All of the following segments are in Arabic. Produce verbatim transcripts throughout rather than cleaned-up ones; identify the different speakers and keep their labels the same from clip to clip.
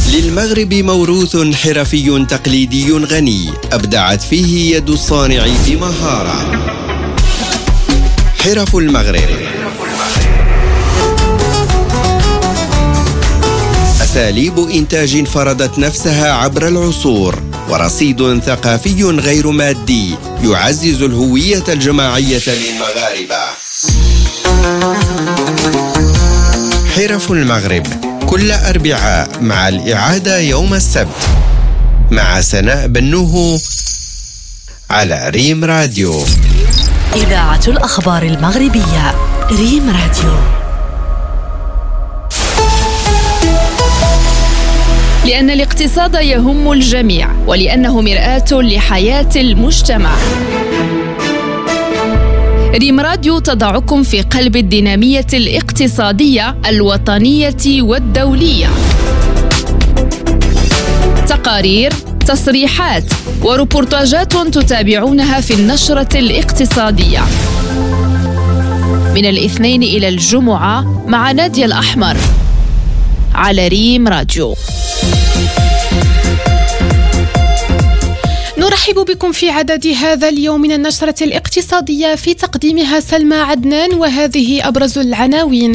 Speaker 1: للمغرب موروث حرفي تقليدي غني أبدعت فيه يد الصانع بمهارة. حرف المغرب، أساليب إنتاج فرضت نفسها عبر العصور، ورصيد ثقافي غير مادي يعزز الهوية الجماعية للمغاربة. حرف المغرب كل أربعاء مع الإعادة يوم السبت مع سناء بنوه على ريم راديو.
Speaker 2: إذاعة الأخبار المغربية ريم راديو.
Speaker 3: لأن الاقتصاد يهم الجميع ولأنه مرآة لحياة المجتمع. ريم راديو تضعكم في قلب الدينامية الاقتصادية الوطنية والدولية. تقارير، تصريحات وريبورتاجات تتابعونها في النشرة الاقتصادية من الاثنين إلى الجمعة مع نادية الأحمر على ريم راديو.
Speaker 4: نرحب بكم في عدد هذا اليوم من النشرة الاقتصادية، في تقديمها سلمى عدنان، وهذه أبرز العناوين.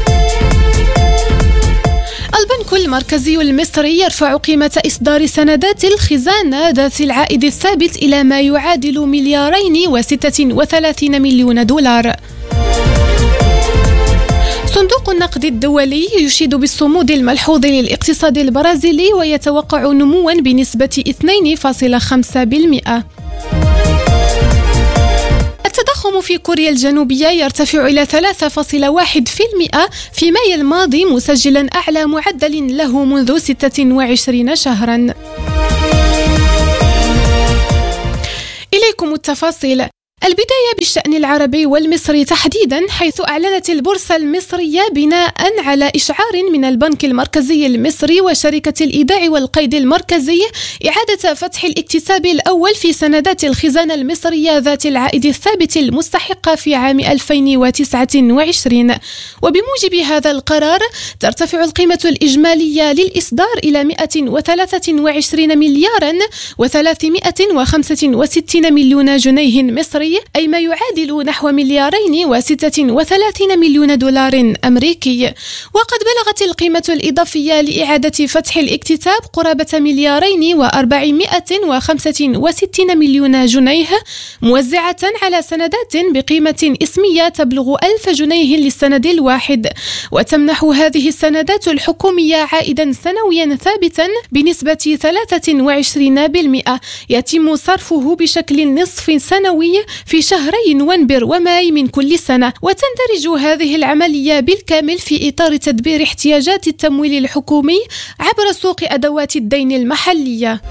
Speaker 4: البنك المركزي المصري يرفع قيمة إصدار سندات الخزانة ذات العائد الثابت إلى ما يعادل مليارين وستة وثلاثين مليون دولار. صندوق النقد الدولي يشيد بالصمود الملحوظ للاقتصاد البرازيلي ويتوقع نمواً بنسبة اثنين فاصلة خمسة بالمئة. التضخم في كوريا الجنوبية يرتفع إلى ثلاثة فاصلة واحد بالمئة في مايو الماضي، مسجلاً أعلى معدل له منذ ستة وعشرين شهراً. إليكم التفاصيل. البداية بالشأن العربي والمصري تحديدا، حيث أعلنت البورصة المصرية بناء على إشعار من البنك المركزي المصري وشركة الإيداع والقيد المركزي إعادة فتح الاكتساب الأول في سندات الخزانة المصرية ذات العائد الثابت المستحقة في عام ألفين وتسعة وعشرين. وبموجب هذا القرار ترتفع القيمة الإجمالية للإصدار إلى مئة وثلاثة وعشرين مليارا وثلاثمئة وخمسة وستين مليون جنيه مصري، أي ما يعادل نحو مليارين وستة وثلاثين مليون دولار أمريكي. وقد بلغت القيمة الإضافية لإعادة فتح الاكتتاب قرابة مليارين وأربعمائة وخمسة وستين مليون جنيه، موزعة على سندات بقيمة اسمية تبلغ ألف جنيه للسند الواحد. وتمنح هذه السندات الحكومية عائدا سنويا ثابتا بنسبة ثلاثة وعشرين بالمئة يتم صرفه بشكل نصف سنوي في شهري نوفمبر وماي من كل سنة. وتندرج هذه العملية بالكامل في إطار تدبير احتياجات التمويل الحكومي عبر سوق أدوات الدين المحلية.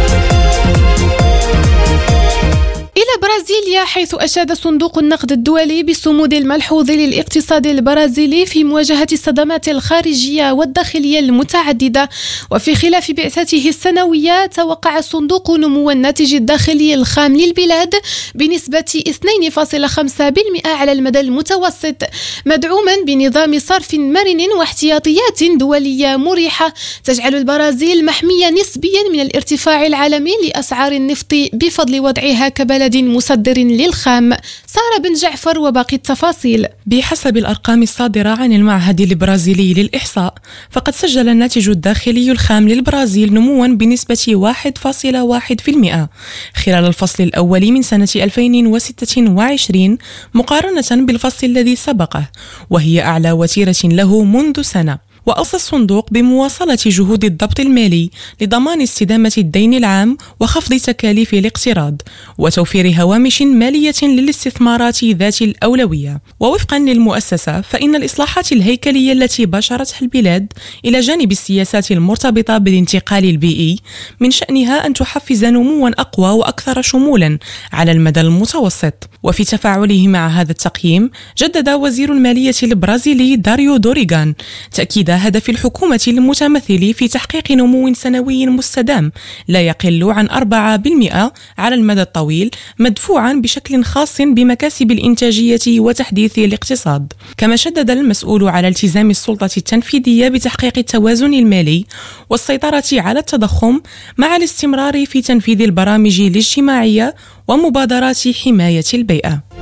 Speaker 4: إلى برازيليا، حيث أشاد صندوق النقد الدولي بالصمود الملحوظ للاقتصاد البرازيلي في مواجهة الصدمات الخارجية والداخلية المتعددة. وفي خلاف بعثته السنوية، توقع الصندوق نمو الناتج الداخلي الخام للبلاد بنسبة اثنين فاصلة خمسة بالمئة على المدى المتوسط، مدعوما بنظام صرف مرن واحتياطيات دولية مريحة تجعل البرازيل محمية نسبيا من الارتفاع العالمي لأسعار النفط بفضل وضعها كبلد مصدر للخام. سارة بن جعفر وباقي التفاصيل.
Speaker 5: بحسب الأرقام الصادرة عن المعهد البرازيلي للإحصاء، فقد سجل الناتج الداخلي الخام للبرازيل نموا بنسبة واحد فاصلة واحد بالمئة خلال الفصل الأول من سنة ألفين وستة وعشرين مقارنة بالفصل الذي سبقه، وهي أعلى وتيرة له منذ سنة. وأوصى الصندوق بمواصلة جهود الضبط المالي لضمان استدامة الدين العام وخفض تكاليف الاقتراض وتوفير هوامش مالية للاستثمارات ذات الأولوية. ووفقا للمؤسسة، فإن الإصلاحات الهيكلية التي باشرتها البلاد إلى جانب السياسات المرتبطة بالانتقال البيئي من شأنها أن تحفز نموا أقوى وأكثر شمولا على المدى المتوسط. وفي تفاعله مع هذا التقييم، جدد وزير المالية البرازيلي داريو دوريغان تأكيد تحديد هدف الحكومة المتمثل في تحقيق نمو سنوي مستدام لا يقل عن أربعة بالمئة على المدى الطويل، مدفوعا بشكل خاص بمكاسب الإنتاجية وتحديث الاقتصاد. كما شدد المسؤول على التزام السلطة التنفيذية بتحقيق التوازن المالي والسيطرة على التضخم مع الاستمرار في تنفيذ البرامج الاجتماعية ومبادرات حماية البيئة.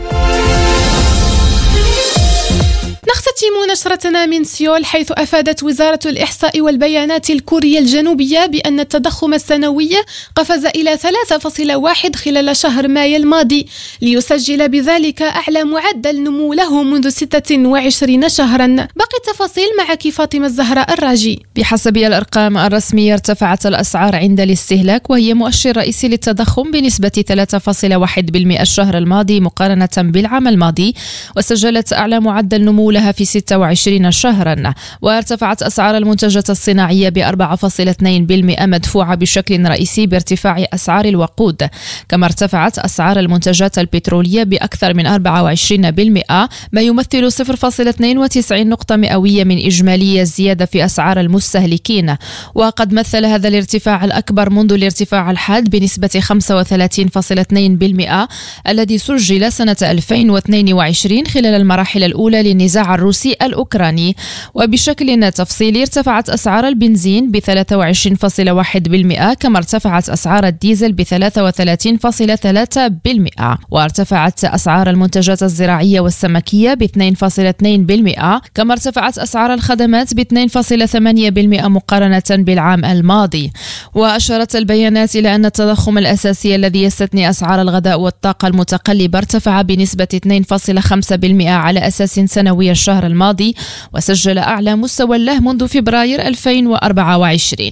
Speaker 4: نختتم نشرتنا من سيول، حيث أفادت وزارة الإحصاء والبيانات الكورية الجنوبية بأن التضخم السنوي قفز إلى ثلاثة فاصلة واحد خلال شهر مايو الماضي، ليسجل بذلك أعلى معدل نمو له منذ ستة وعشرين شهرا. باقي التفاصيل معك فاطمة الزهراء الراجي.
Speaker 3: بحسب الأرقام الرسمية ارتفعت الأسعار عند الاستهلاك، وهي مؤشر رئيسي للتضخم بنسبة ثلاثة فاصلة واحد بالمئة الشهر الماضي مقارنة بالعام الماضي، وسجلت أعلى معدل نمو لها في ستة وعشرين شهرا. وارتفعت أسعار المنتجات الصناعية ب أربعة فاصلة اثنين بالمئة مدفوعة بشكل رئيسي بارتفاع أسعار الوقود. كما ارتفعت أسعار المنتجات البترولية بأكثر من أربعة وعشرين بالمئة، ما يمثل صفر فاصلة اثنين وتسعين نقطة مئوية من إجمالي الزيادة في أسعار المستهلكين. وقد مثل هذا الارتفاع الأكبر منذ الارتفاع الحاد بنسبة خمسة وثلاثين فاصلة اثنين بالمئة الذي سجل سنة ألفين واثنين وعشرين خلال المراحل الأولى للنزاع الروسي الأوكراني. وبشكل تفصيلي ارتفعت أسعار البنزين ب ثلاثة وعشرين فاصلة واحد بالمئة، كما ارتفعت أسعار الديزل ب ثلاثة وثلاثين فاصلة ثلاثة بالمئة، وارتفعت أسعار المنتجات الزراعية والسمكية ب اثنين فاصلة اثنين بالمئة، كما ارتفعت أسعار الخدمات ب اثنين فاصلة ثمانية بالمئة مقارنة بالعام الماضي. وأشارت البيانات إلى أن التضخم الأساسي الذي يستثني أسعار الغذاء والطاقة المتقلبة ارتفع بنسبة اثنين فاصلة خمسة بالمئة على أساس سنوي الشهر الماضي، وسجل أعلى مستوى له منذ فبراير ألفين وأربعة وعشرين.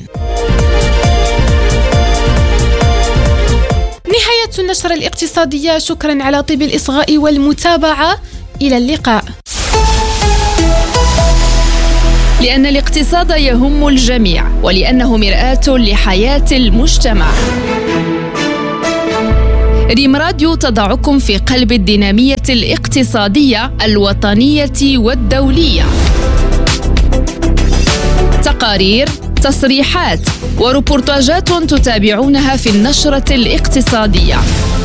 Speaker 4: نهاية النشرة الاقتصادية، شكرا على طيب الإصغاء والمتابعة، إلى اللقاء.
Speaker 3: لأن الاقتصاد يهم الجميع، ولأنه مرآة لحياة المجتمع. ريم راديو تضعكم في قلب الدينامية الاقتصادية الوطنية والدولية. تقارير، تصريحات وروبورتاجات تتابعونها في النشرة الاقتصادية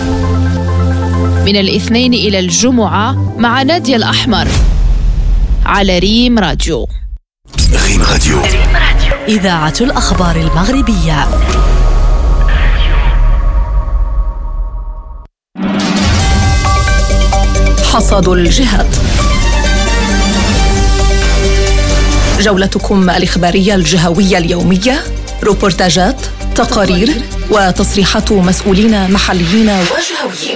Speaker 3: من الاثنين إلى الجمعة مع نادية الأحمر على ريم راديو.
Speaker 2: ريم راديو، إذاعة الأخبار المغربية. حصاد الجهات، جولتكم الإخبارية الجهوية اليومية، روبورتاجات، تقارير وتصريحات مسؤولين محليين وجهويين.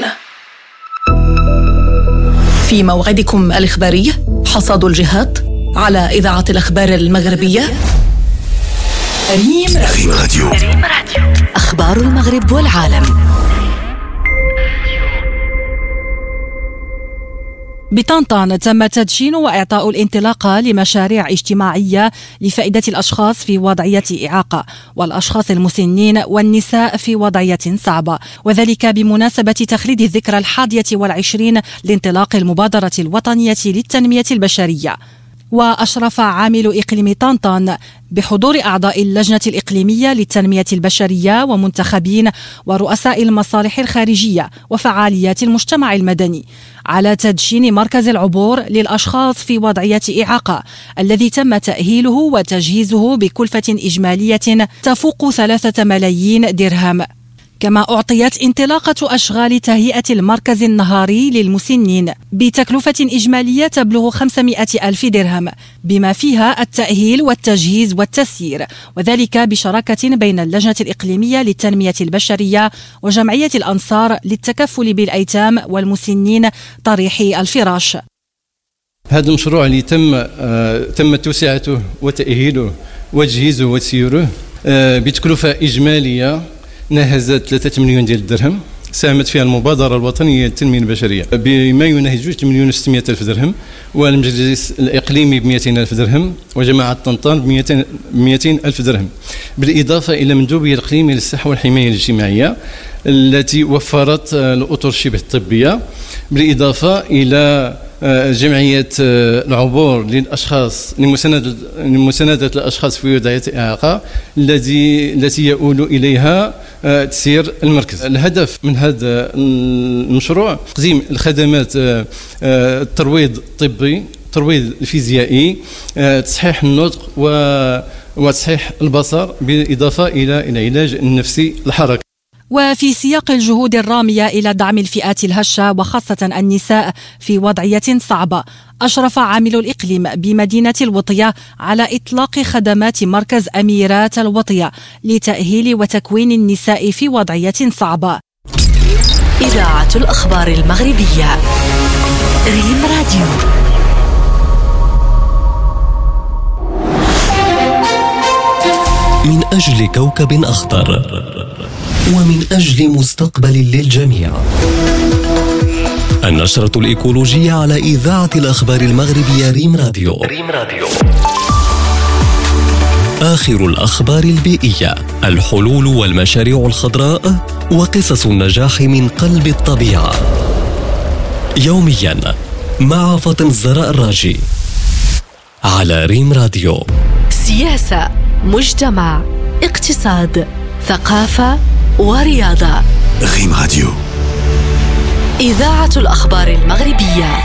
Speaker 2: في موعدكم الإخباري حصاد الجهات على إذاعة الأخبار المغربية ريم راديو. أخبار المغرب والعالم.
Speaker 6: بطنطا تم تدشين وإعطاء الانطلاقة لمشاريع اجتماعية لفائدة الأشخاص في وضعية إعاقة والأشخاص المسنين والنساء في وضعية صعبة، وذلك بمناسبة تخليد الذكرى الحادية والعشرين لانطلاق المبادرة الوطنية للتنمية البشرية. وأشرف عامل إقليم طنطا بحضور أعضاء اللجنة الإقليمية للتنمية البشرية ومنتخبين ورؤساء المصالح الخارجية وفعاليات المجتمع المدني على تدشين مركز العبور للأشخاص في وضعية إعاقة الذي تم تأهيله وتجهيزه بكلفة إجمالية تفوق ثلاثة ملايين درهم. كما أعطيت انطلاقة أشغال تهيئة المركز النهاري للمسنين بتكلفة إجمالية تبلغ خمسمائة ألف درهم، بما فيها التأهيل والتجهيز والتسيير، وذلك بشراكة بين اللجنة الإقليمية للتنمية البشرية وجمعية الأنصار للتكفل بالأيتام والمسنين طريحي الفراش.
Speaker 7: هذا المشروع اللي تم آه تم توسعته وتأهيله وتجهيزه وتسييره آه بتكلفة إجمالية ناهزت ثلاثة مليون ديال الدرهم، ساهمت فيها المبادرة الوطنية للتنمية البشرية بما يناهز جوج مليون وستمائة ألف درهم، والمجلس الإقليمي بمئتين ألف درهم، وجماعة طنطان بمئتين ألف درهم، بالإضافة إلى مندوبية الإقليمية للصحة والحماية الاجتماعية التي وفرت الأطر الشبه الطبية، بالإضافة إلى جمعية العبور للأشخاص لمساندة لمساندة الأشخاص في وضعية إعاقة التي التي يؤول إليها تسيير المركز. الهدف من هذا المشروع تقديم الخدمات الترويض الطبي، الترويض الفيزيائي، تصحيح النطق وتصحيح البصر، بالإضافة إلى العلاج النفسي الحركي.
Speaker 6: وفي سياق الجهود الرامية إلى دعم الفئات الهشة وخاصة النساء في وضعية صعبة، أشرف عامل الإقليم بمدينة الوطية على إطلاق خدمات مركز أميرات الوطية لتأهيل وتكوين النساء في وضعية صعبة.
Speaker 8: إذاعة الأخبار المغربية، ريم راديو.
Speaker 9: من أجل كوكب أخضر ومن أجل مستقبل للجميع. النشرة الإيكولوجية على إذاعة الأخبار المغربية ريم راديو. ريم راديو. آخر الأخبار البيئية، الحلول والمشاريع الخضراء وقصص النجاح من قلب الطبيعة. يوميا مع فاطمة الزهراء الراجي على ريم راديو.
Speaker 8: سياسة، مجتمع، اقتصاد، ثقافة ورياضة.
Speaker 9: ريم راديو.
Speaker 8: إذاعة الأخبار المغربية.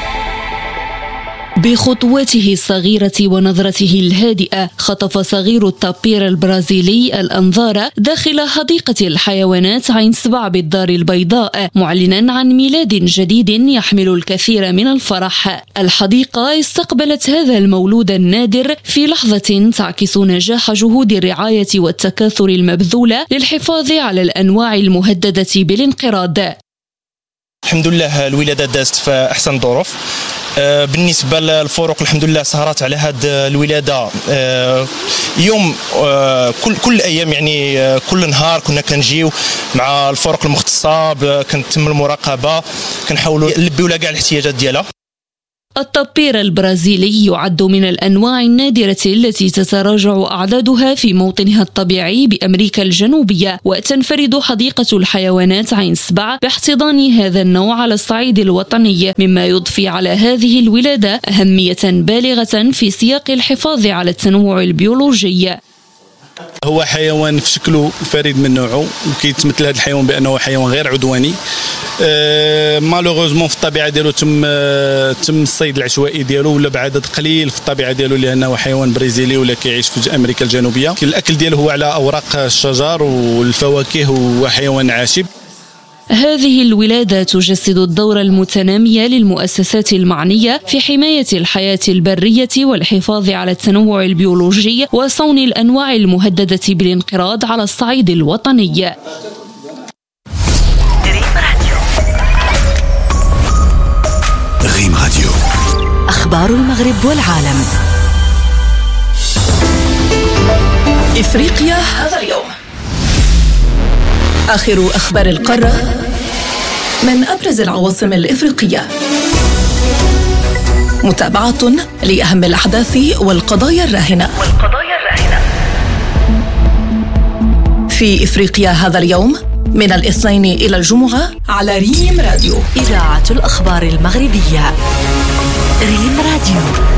Speaker 10: بخطوته الصغيرة ونظرته الهادئة خطف صغير التابير البرازيلي الأنظار داخل حديقة الحيوانات عين سبع بالدار البيضاء، معلنا عن ميلاد جديد يحمل الكثير من الفرح. الحديقة استقبلت هذا المولود النادر في لحظة تعكس نجاح جهود الرعاية والتكاثر المبذولة للحفاظ على الأنواع المهددة بالانقراض.
Speaker 11: الحمد لله الولادة دازت في أحسن ظروف. بالنسبة للفروق الحمد لله سهرات على هذه الولادة يوم كل كل أيام، يعني كل نهار كنا كنجيو مع الفروق المختصة، كنتم المراقبة، كنحاولوا نلبيو لها كاع الاحتياجات ديالها.
Speaker 10: التابير البرازيلي يعد من الأنواع النادرة التي تتراجع أعدادها في موطنها الطبيعي بأمريكا الجنوبية، وتنفرد حديقة الحيوانات عين سبع باحتضان هذا النوع على الصعيد الوطني، مما يضفي على هذه الولادة أهمية بالغة في سياق الحفاظ على التنوع البيولوجي.
Speaker 12: هو حيوان في شكله فريد من نوعه، وكيتمثل هذا الحيوان بأنه حيوان غير عدواني. أه مالوغوزمون في الطبيعة ديالو تم تم الصيد العشوائي ديالو ولا بعدد قليل في الطبيعة ديالو، لأنه حيوان برازيلي ولا كيعيش في أمريكا الجنوبية. الأكل ديالو هو على أوراق الشجر والفواكه، وحيوان عاشب.
Speaker 10: هذه الولادة تجسد الدور المتنامي للمؤسسات المعنية في حماية الحياة البرية والحفاظ على التنوع البيولوجي وصون الأنواع المهددة بالانقراض على الصعيد الوطني.
Speaker 9: ريم راديو.
Speaker 8: أخبار المغرب والعالم.
Speaker 2: إفريقيا هذا اليوم. آخر أخبار القارة من أبرز العواصم الإفريقية. متابعة لأهم الأحداث والقضايا الراهنة. والقضايا الراهنة. في إفريقيا هذا اليوم من الاثنين إلى الجمعة على ريم راديو.
Speaker 8: إذاعة الأخبار المغربية. ريم راديو.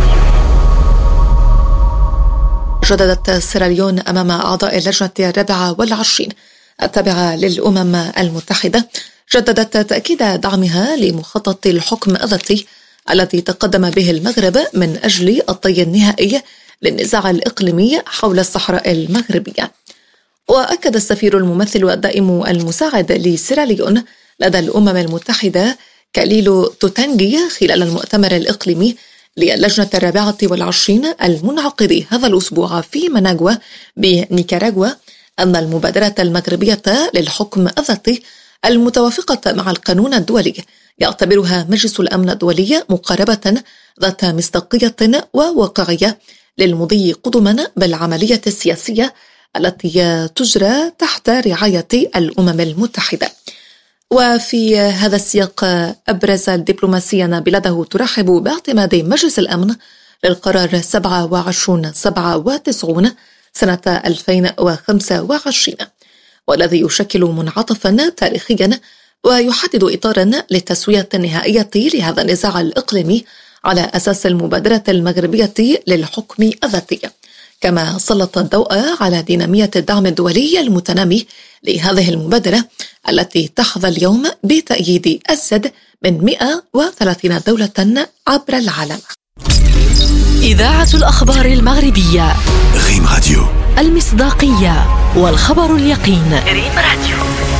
Speaker 2: جددت سيراليون أمام أعضاء اللجنة الرابعة والعشرين التابعة للأمم المتحدة جددت تأكيد دعمها لمخطط الحكم الذاتي الذي تقدم به المغرب من أجل الطي النهائي للنزاع الإقليمي حول الصحراء المغربية. وأكد السفير الممثل الدائم المساعد لسيراليون لدى الأمم المتحدة كاليلو توتانجي خلال المؤتمر الإقليمي للجنة الرابعة والعشرين المنعقد هذا الأسبوع في مناغوا بنيكاراغوا أن المبادرة المغربية للحكم الذاتي المتوافقة مع القانون الدولي يعتبرها مجلس الأمن الدولي مقاربة ذات مصداقية وواقعية للمضي قدما بالعملية السياسية التي تجرى تحت رعاية الأمم المتحدة. وفي هذا السياق أبرز الدبلوماسيين بلاده ترحب باعتماد مجلس الأمن للقرار سبعة وعشرين سبعة وتسعين سنة ألفين وخمسة وعشرين، والذي يشكل منعطفا تاريخيا ويحدد إطارا للتسوية النهائية لهذا النزاع الإقليمي على أساس المبادرة المغربية للحكم الذاتي. كما سلط الضوء على دينامية الدعم الدولي المتنامي لهذه المبادرة التي تحظى اليوم بتأييد أزيد من مئة وثلاثين دولة عبر العالم.
Speaker 8: إذاعة الأخبار المغربية
Speaker 13: ريم راديو،
Speaker 8: المصداقية والخبر اليقين.
Speaker 13: ريم راديو.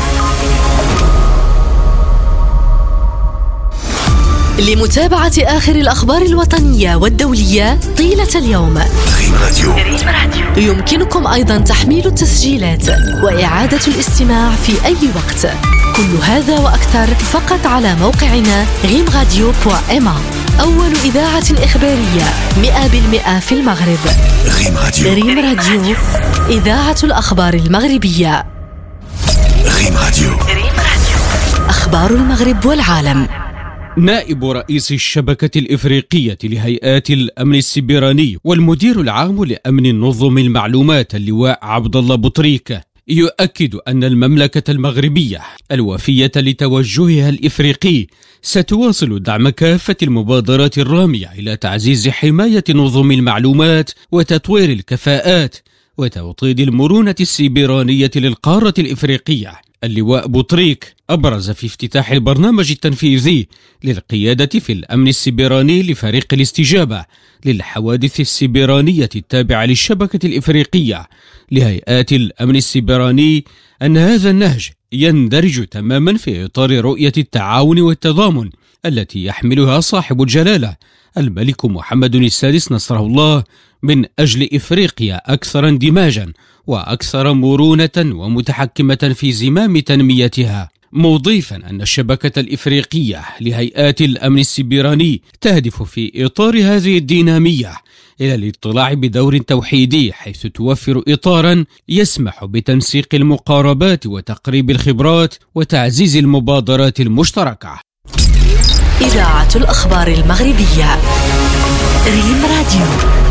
Speaker 8: لمتابعة آخر الأخبار الوطنية والدولية طيلة اليوم،
Speaker 13: ريم راديو.
Speaker 8: يمكنكم أيضا تحميل التسجيلات وإعادة الاستماع في أي وقت. كل هذا وأكثر فقط على موقعنا ريم راديو دوت إم. أول إذاعة إخبارية مئة بالمئة في المغرب.
Speaker 13: ريم راديو.
Speaker 8: ريم راديو، إذاعة الأخبار المغربية.
Speaker 13: ريم راديو.
Speaker 8: أخبار المغرب والعالم.
Speaker 14: نائب رئيس الشبكة الإفريقية لهيئات الأمن السيبراني والمدير العام لأمن النظم المعلومات اللواء عبد الله بطريكة يؤكد أن المملكة المغربية الوفية لتوجهها الإفريقي ستواصل دعم كافة المبادرات الرامية إلى تعزيز حماية نظم المعلومات وتطوير الكفاءات وتوطيد المرونة السيبرانية للقارة الإفريقية. اللواء بطريك أبرز في افتتاح البرنامج التنفيذي للقيادة في الأمن السيبراني لفريق الاستجابة للحوادث السيبرانية التابعة للشبكة الإفريقية لهيئات الأمن السيبراني أن هذا النهج يندرج تماما في إطار رؤية التعاون والتضامن التي يحملها صاحب الجلالة الملك محمد السادس نصره الله من أجل إفريقيا أكثر اندماجا وأكثر مرونة ومتحكمة في زمام تنميتها، مضيفا أن الشبكة الإفريقية لهيئات الأمن السيبراني تهدف في إطار هذه الدينامية إلى الاطلاع بدور توحيدي حيث توفر إطارا يسمح بتنسيق المقاربات وتقريب الخبرات وتعزيز المبادرات المشتركة.
Speaker 8: إذاعة الأخبار المغربية ريم راديو.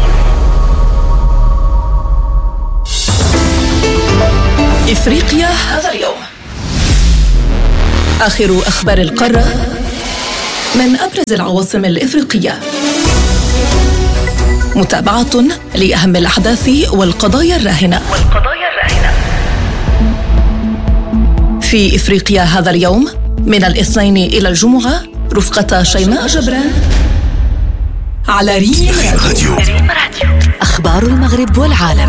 Speaker 2: إفريقيا هذا اليوم، آخر أخبار القارة من أبرز العواصم الإفريقية، متابعة لأهم الأحداث والقضايا الراهنة. في إفريقيا هذا اليوم من الاثنين إلى الجمعة رفقة شيماء جبران على ريم راديو.
Speaker 8: أخبار المغرب والعالم.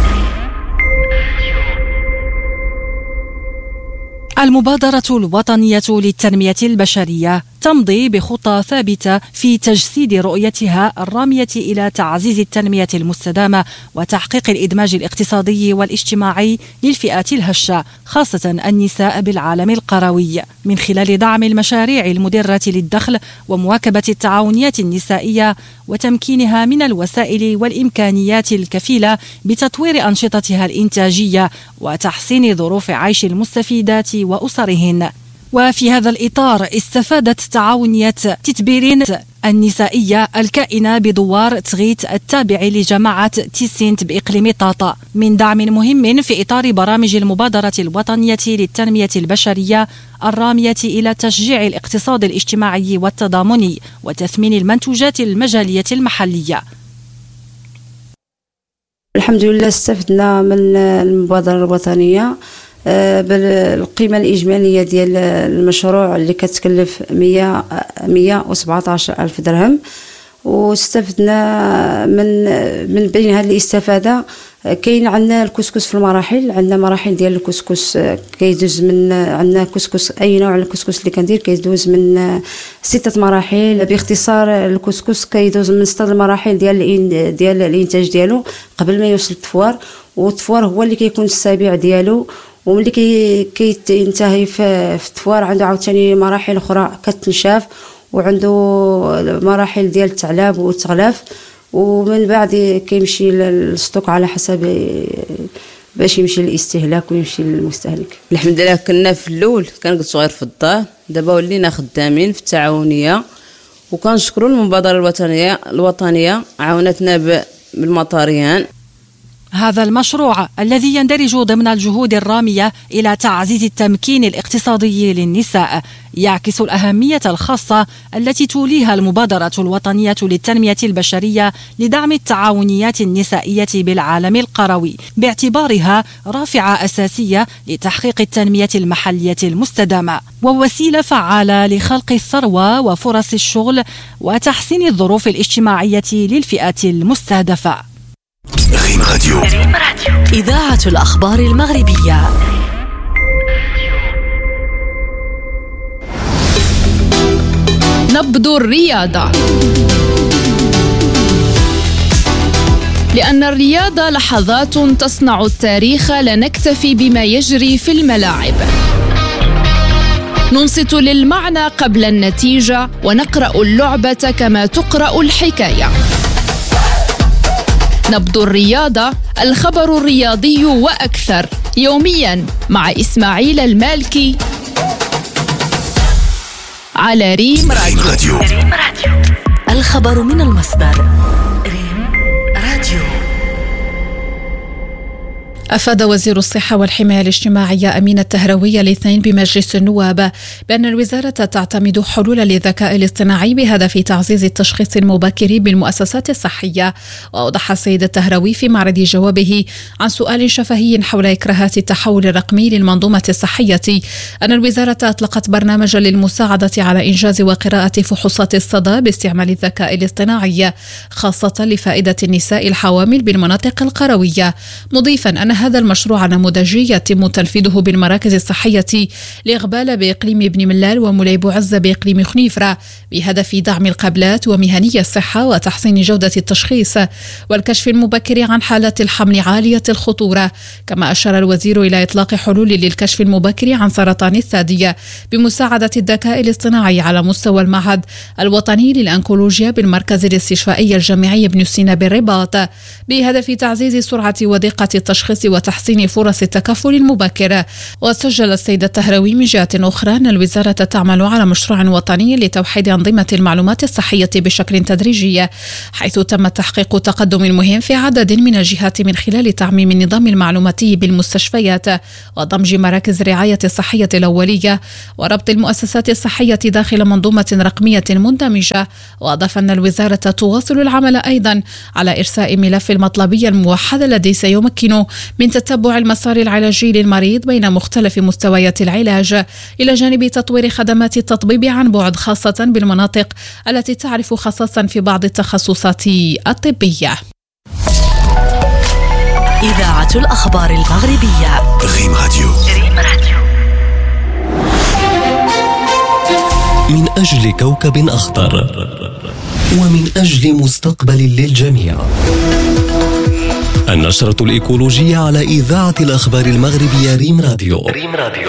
Speaker 6: المبادرة الوطنية للتنمية البشرية تمضي بخطى ثابتة في تجسيد رؤيتها الرامية إلى تعزيز التنمية المستدامة وتحقيق الإدماج الاقتصادي والاجتماعي للفئات الهشة خاصة النساء بالعالم القروي من خلال دعم المشاريع المدرة للدخل ومواكبة التعاونيات النسائية وتمكينها من الوسائل والإمكانيات الكفيلة بتطوير أنشطتها الإنتاجية وتحسين ظروف عيش المستفيدات وأسرهن. وفي هذا الإطار استفادت تعاونيات تتبيرين النسائية الكائنة بدوار تغيت التابع لجماعة تيسينت بإقليم طاطا من دعم مهم في إطار برامج المبادرة الوطنية للتنمية البشرية الرامية إلى تشجيع الاقتصاد الاجتماعي والتضامني وتثمين المنتوجات المجالية المحلية.
Speaker 15: الحمد لله استفدنا من المبادرة الوطنية بالقيمة الإجمالية ديال المشروع اللي كتكلف مية وسبعة عشر ألف درهم، واستفدنا من من بين هذه الاستفادة كاين عندنا الكسكس في المراحل، عندنا مراحل ديال الكسكس كيدوز من عندنا كسكس اي نوع الكسكس اللي كندير كيدوز من ستة مراحل. باختصار الكسكس كيدوز من ستة المراحل ديال ديال الانتاج ديالو قبل ما يوصل التفوار، والتفوار هو اللي كيكون السابع ديالو، وملي كي كينتهي في التفوار عنده عاوتاني مراحل اخرى كتنشاف وعنده مراحل ديال التعلاب والتغلاف، ومن بعد كيمشي للستوك على حسب باش يمشي للاستهلاك ويمشي للمستهلك.
Speaker 16: الحمد لله كنا في الاول كنقص صغير في الدار، دابا ولينا خدامين في التعاونيه، وكنشكروا المبادره الوطنيه الوطنيه عاونتنا بالمطاريان.
Speaker 6: هذا المشروع الذي يندرج ضمن الجهود الرامية إلى تعزيز التمكين الاقتصادي للنساء يعكس الأهمية الخاصة التي توليها المبادرة الوطنية للتنمية البشرية لدعم التعاونيات النسائية بالعالم القروي، باعتبارها رافعة أساسية لتحقيق التنمية المحلية المستدامة ووسيلة فعالة لخلق الثروة وفرص الشغل وتحسين الظروف الاجتماعية للفئات المستهدفة.
Speaker 13: ريم راديو.
Speaker 8: إذاعة الأخبار المغربية.
Speaker 3: نبض الرياضة. لأن الرياضة لحظات تصنع التاريخ، لا نكتفي بما يجري في الملاعب. ننصت للمعنى قبل النتيجة ونقرأ اللعبة كما تقرأ الحكاية. نبض الرياضة، الخبر الرياضي وأكثر، يوميا مع إسماعيل المالكي على ريم راديو.
Speaker 8: الخبر من المصدر. ريم راديو.
Speaker 2: أفاد وزير الصحة والحماية الاجتماعية أمين التهروي الاثنين بمجلس النواب بأن الوزارة تعتمد حلول للذكاء الاصطناعي بهدف تعزيز التشخيص المبكر بالمؤسسات الصحية. وأوضح السيد التهروي في معرض جوابه عن سؤال شفهي حول إكراهات التحول الرقمي للمنظومة الصحية أن الوزارة أطلقت برنامجا للمساعدة على إنجاز وقراءة فحوصات الصدى باستعمال الذكاء الاصطناعي خاصة لفائدة النساء الحوامل بالمناطق القروية، مضيفا أن هذا المشروع نموذجي يتم تنفيذه بالمراكز الصحية لإقبال بإقليم بن ملال ومولاي بوعزة بإقليم خنيفرة بهدف دعم القابلات ومهني الصحة وتحسين جودة التشخيص والكشف المبكر عن حالات الحمل عالية الخطورة. كما أشار الوزير إلى إطلاق حلول للكشف المبكر عن سرطان الثدي بمساعدة الذكاء الاصطناعي على مستوى المعهد الوطني للأنكولوجيا بالمركز الاستشفائي الجامعي ابن سينا بالرباط بهدف تعزيز سرعة ودقة التشخيص وتحسين فرص التكفل المبكر. وسجل السيد التهروي من جهة أخرى أن الوزارة تعمل على مشروع وطني لتوحيد أنظمة المعلومات الصحية بشكل تدريجي، حيث تم تحقيق تقدم مهم في عدد من الجهات من خلال تعميم النظام المعلوماتي بالمستشفيات ودمج مراكز الرعاية الصحية الأولية وربط المؤسسات الصحية داخل منظومة رقمية مندمجة. وأضاف أن الوزارة تواصل العمل أيضا على إرساء ملف المطلبية الموحدة الذي سيمكن من تتبع المسار العلاجي للمريض بين مختلف مستويات العلاج، إلى جانب تطوير خدمات التطبيب عن بعد خاصة بالمناطق التي تعرف خصاصا في بعض التخصصات الطبية.
Speaker 8: إذاعة الأخبار المغربية.
Speaker 13: ريم راديو.
Speaker 9: من أجل كوكب أخضر ومن أجل مستقبل للجميع. النشرة الإيكولوجية على إذاعة الأخبار المغربية ريم راديو. ريم راديو.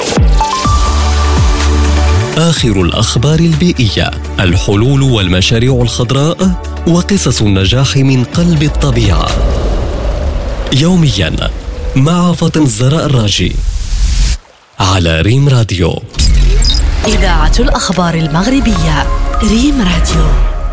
Speaker 9: آخر الأخبار البيئية، الحلول والمشاريع الخضراء وقصص النجاح من قلب الطبيعة. يوميا مع فاطن الزراء الراجي على ريم راديو.
Speaker 8: إذاعة الأخبار المغربية ريم راديو.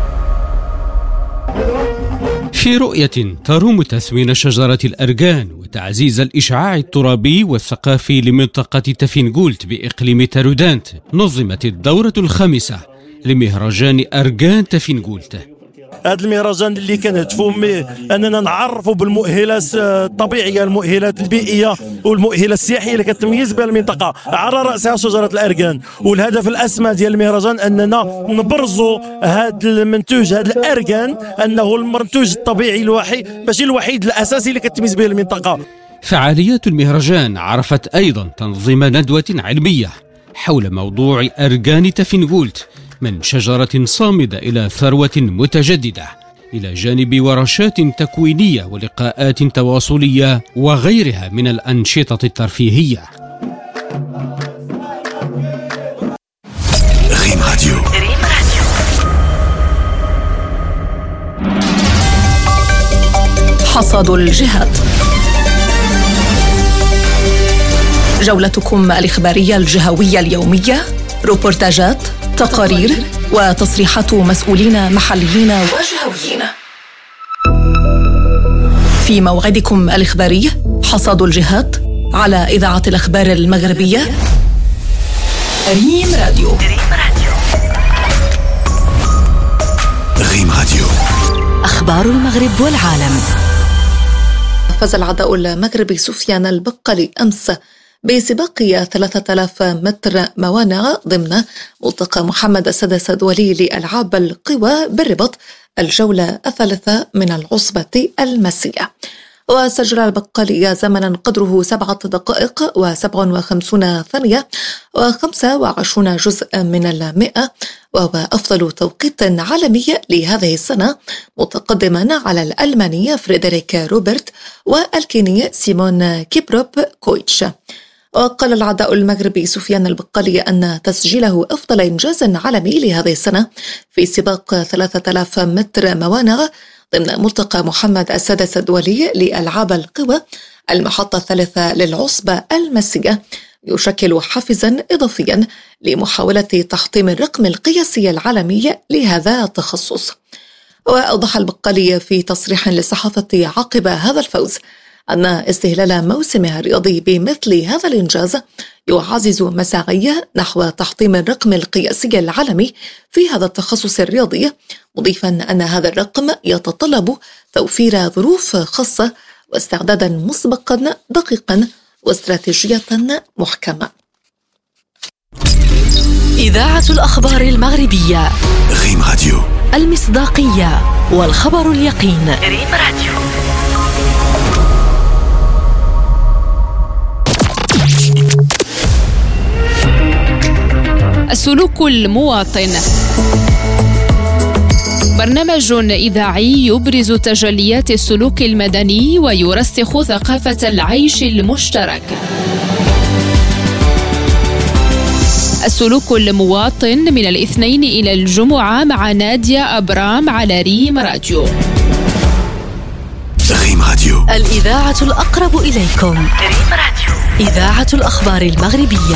Speaker 14: في رؤية تروم تثمين شجرة الأرغان وتعزيز الإشعاع الترابي والثقافي لمنطقة تفينغولت بإقليم تارودانت، نظمت الدورة الخامسة لمهرجان أرغان تفينغولت.
Speaker 17: هذا المهرجان اللي كنهدفوا اننا نعرفوا بالمؤهلات الطبيعيه، المؤهلات البيئيه والمؤهلات السياحيه اللي كتميز بها المنطقه، على راسها شجره الارغان. والهدف الاسمى ديال المهرجان اننا نبرزوا هذا المنتوج، هذا الارغان، انه المنتوج الطبيعي الوحيد، ماشي الوحيد، الاساسي اللي كتميز به المنطقه.
Speaker 14: فعاليات المهرجان عرفت ايضا تنظيم ندوه علميه حول موضوع أرغان تفينغولت، من شجرة صامدة إلى ثروة متجددة، إلى جانب ورشات تكوينية ولقاءات تواصلية وغيرها من الأنشطة الترفيهية.
Speaker 13: ريم راديو.
Speaker 2: حصاد الجهات، جولتكم الإخبارية الجهوية اليومية، روبورتاجات، تقارير وتصريحات مسؤولين محليين وجهويين. في موعدكم الإخباري حصاد الجهات على إذاعة الأخبار المغربية ريم راديو.
Speaker 13: ريم راديو
Speaker 8: أخبار المغرب والعالم.
Speaker 2: فاز العداء المغربي سفيان البقالي أمس بسباق ثلاثة آلاف متر موانع ضمن ملتقى محمد السادس الدولي لألعاب القوى بالرباط الجولة الثالثة من العصبة المسية. وسجل البقالي زمنا قدره سبعة دقائق وسبع وخمسون ثانية وخمسة وعشرون جزءا من المئة، وهو أفضل توقيت عالمي لهذه السنة، متقدما على الألماني فريدريك روبرت والكيني سيمون كيبروب كويتش. وقال العداء المغربي سفيان البقالي أن تسجيله أفضل إنجاز عالمي لهذه السنة في سباق ثلاثة آلاف متر موانع ضمن ملتقى محمد السادس الدولي لألعاب القوى المحطة الثالثة للعصبة المسية يشكل حافزا إضافيا لمحاولة تحطيم الرقم القياسي العالمي لهذا التخصص. وأوضح البقالي في تصريح للصحافة عقب هذا الفوز أن استهلال موسمها الرياضي بمثل هذا الإنجاز يعزز مساعيه نحو تحطيم الرقم القياسي العالمي في هذا التخصص الرياضي، مضيفا أن هذا الرقم يتطلب توفير ظروف خاصة واستعدادا مسبقا دقيقا واستراتيجية محكمة.
Speaker 8: إذاعة الأخبار المغربية
Speaker 13: ريم راديو،
Speaker 8: المصداقية والخبر اليقين. ريم راديو.
Speaker 3: السلوك المواطن، برنامج إذاعي يبرز تجليات السلوك المدني ويرسخ ثقافة العيش المشترك. السلوك المواطن من الاثنين إلى الجمعة مع نادية أبرام على ريم راديو.
Speaker 13: ريم راديو،
Speaker 8: الإذاعة الأقرب إليكم. ريم راديو، إذاعة الأخبار المغربية.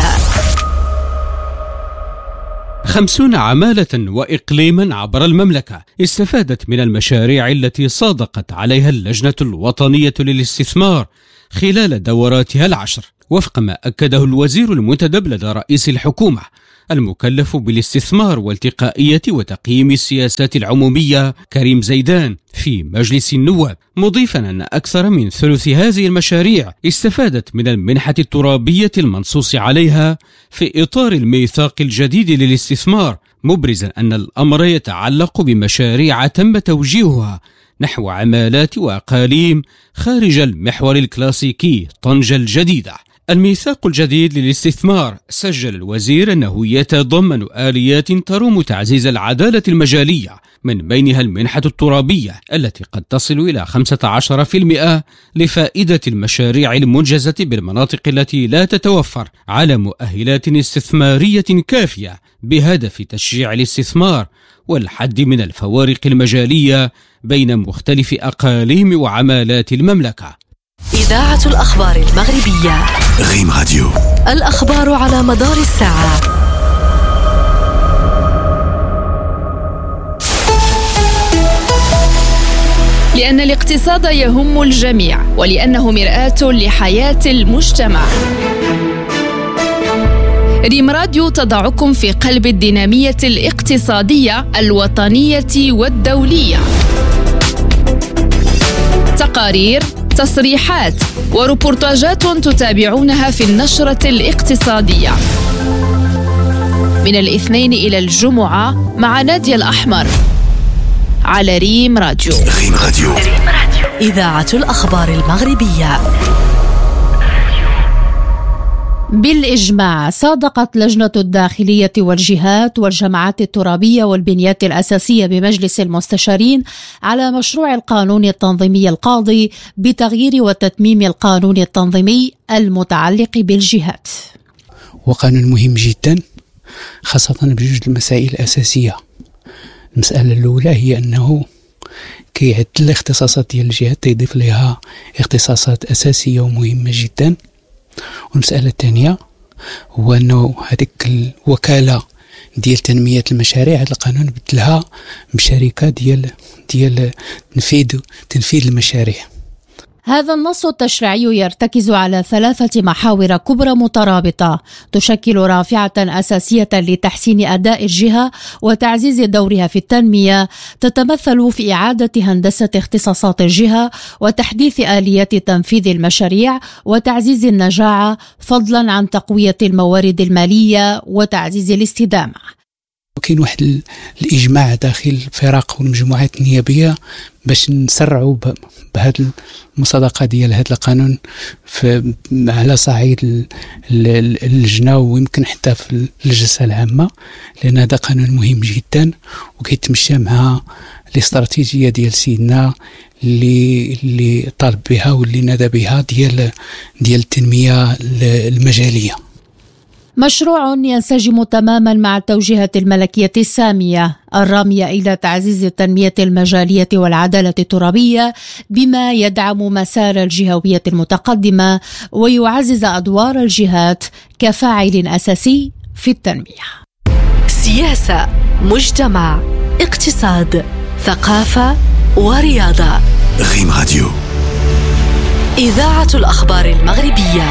Speaker 14: خمسون عمالة وإقليما عبر المملكة استفادت من المشاريع التي صادقت عليها اللجنة الوطنية للاستثمار خلال دوراتها العشر، وفق ما أكده الوزير المنتدب لدى رئيس الحكومة المكلف بالاستثمار والتقائية وتقييم السياسات العمومية كريم زيدان في مجلس النواب، مضيفا أن أكثر من ثلث هذه المشاريع استفادت من المنحة الترابية المنصوص عليها في إطار الميثاق الجديد للاستثمار، مبرزا أن الأمر يتعلق بمشاريع تم توجيهها نحو عمالات وأقاليم خارج المحور الكلاسيكي طنجة الجديدة. الميثاق الجديد للاستثمار سجل الوزير أنه يتضمن آليات تروم تعزيز العدالة المجالية، من بينها المنحة الترابية التي قد تصل إلى خمسة عشر بالمئة لفائدة المشاريع المنجزة بالمناطق التي لا تتوفر على مؤهلات استثمارية كافية، بهدف تشجيع الاستثمار والحد من الفوارق المجالية بين مختلف أقاليم وعمالات المملكة.
Speaker 8: إذاعة الأخبار المغربية.
Speaker 13: ريم راديو،
Speaker 8: الأخبار على مدار الساعة.
Speaker 3: لأن الاقتصاد يهم الجميع ولأنه مرآة لحياة المجتمع. ريم راديو تضعكم في قلب الدينامية الاقتصادية الوطنية والدولية. تقارير، تصريحات وروبورتاجات تتابعونها في النشرة الاقتصادية من الاثنين إلى الجمعة مع نادية الأحمر على ريم راديو.
Speaker 13: ريم راديو،
Speaker 8: إذاعة الأخبار المغربية.
Speaker 18: بالإجماع صادقت لجنة الداخلية والجهات والجماعات الترابية والبنيات الأساسية بمجلس المستشارين على مشروع القانون التنظيمي القاضي بتغيير وتتميم القانون التنظيمي المتعلق بالجهات.
Speaker 19: وقانون مهم جدا، خاصة بجوج المسائل الأساسية. المسألة الأولى هي أنه كيعدل الاختصاصات ديال الجهات، تيضيف لها اختصاصات أساسية ومهمة جدا. والمسألة الثانية هو أنه هذيك الوكالة ديال تنمية المشاريع، هذا القانون بدلها بشركة ديال ديال تنفيذ تنفيذ المشاريع.
Speaker 18: هذا النص التشريعي يرتكز على ثلاثة محاور كبرى مترابطة تشكل رافعة أساسية لتحسين أداء الجهة وتعزيز دورها في التنمية، تتمثل في إعادة هندسة اختصاصات الجهة وتحديث آليات تنفيذ المشاريع وتعزيز النجاعة، فضلا عن تقوية الموارد المالية وتعزيز الاستدامة.
Speaker 19: وكاين واحد الإجماع داخل الفرق والمجموعات النيابية باش نسرعوا بهذه المصادقة ديال هذا القانون على صعيد اللجنة ويمكن حتى في الجلسة العامة، لأن هذا قانون مهم جدا وكيتمشى مع الاستراتيجية ديال سيدنا اللي اللي طالب بها واللي نادى بها ديال ديال التنمية المجالية.
Speaker 18: مشروع ينسجم تماما مع التوجيهات الملكية السامية الرامية إلى تعزيز التنمية المجالية والعدالة الترابية، بما يدعم مسار الجهوية المتقدمة ويعزز أدوار الجهات كفاعل أساسي في التنمية.
Speaker 8: سياسة، مجتمع، اقتصاد، ثقافة ورياضة.
Speaker 13: ريم راديو،
Speaker 8: إذاعة الأخبار المغربية.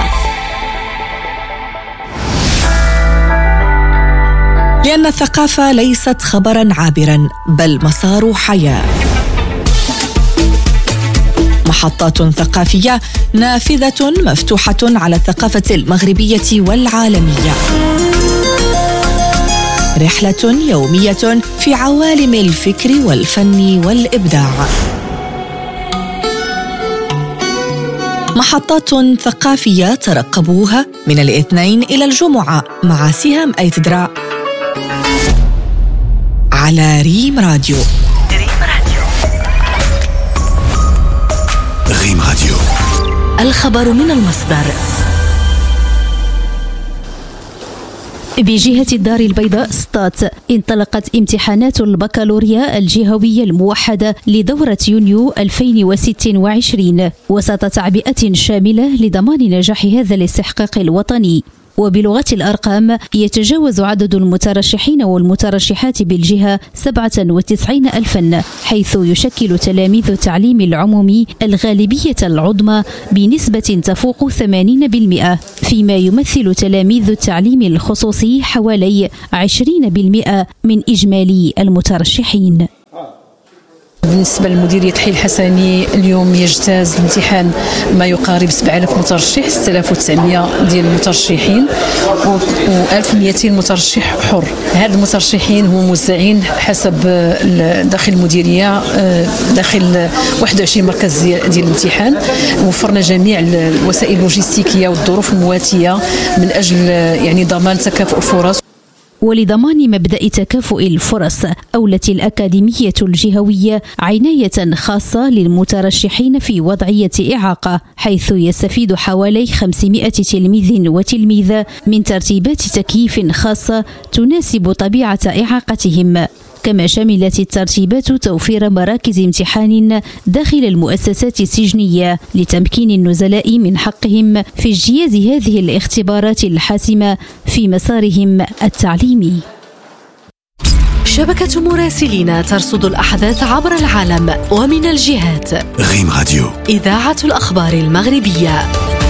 Speaker 20: لأن الثقافة ليست خبرا عابرا بل مسار حياة. محطات ثقافية نافذة مفتوحة على الثقافة المغربية والعالمية. رحلة يومية في عوالم الفكر والفن والإبداع. محطات ثقافية ترقبوها من الاثنين إلى الجمعة مع سهام أيتدرا على ريم راديو.
Speaker 13: ريم راديو،
Speaker 8: الخبر من المصدر.
Speaker 21: بجهة الدار البيضاء سطات انطلقت امتحانات البكالوريا الجهوية الموحدة لدورة يونيو ألفين وستة وعشرين وسط تعبئة شاملة لضمان نجاح هذا الاستحقاق الوطني. وبلغة الأرقام يتجاوز عدد المترشحين والمترشحات بالجهة سبعة وتسعين ألفا، حيث يشكل تلاميذ التعليم العمومي الغالبية العظمى بنسبة تفوق ثمانين بالمئة، فيما يمثل تلاميذ التعليم الخصوصي حوالي عشرين بالمئة من إجمالي المترشحين.
Speaker 22: بالنسبة لمديرية حي الحسني اليوم يجتاز الامتحان ما يقارب سبعة آلاف مترشح، ستة آلاف وتسعمائة ديال المترشحين و ألف ومئتين مترشح حر. هاد المترشحين هم موزعين حسب داخل المديرية داخل واحد وعشرين مركز ديال الامتحان. وفرنا جميع الوسائل اللوجستيكية والظروف المواتية من أجل يعني ضمان تكافؤ الفرص.
Speaker 21: ولضمان مبدأ تكافؤ الفرص أولت الأكاديمية الجهوية عناية خاصة للمترشحين في وضعية إعاقة، حيث يستفيد حوالي خمسمائة تلميذ وتلميذة من ترتيبات تكييف خاصة تناسب طبيعة إعاقتهم. كما شملت الترتيبات توفير مراكز امتحان داخل المؤسسات السجنية لتمكين النزلاء من حقهم في اجتياز هذه الاختبارات الحاسمة في مسارهم التعليمي.
Speaker 8: شبكة مراسلين ترصد الأحداث عبر العالم ومن الجهات.
Speaker 13: ريم راديو،
Speaker 8: إذاعة الأخبار المغربية.